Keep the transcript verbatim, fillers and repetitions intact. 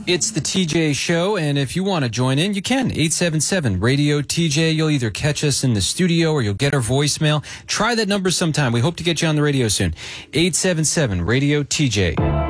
It's the T J Show, and if you want to join in, you can. eight seven seven radio T J. You'll either catch us in the studio or you'll get our voicemail. Try that number sometime. We hope to get you on the radio soon. eight seven seven radio T J.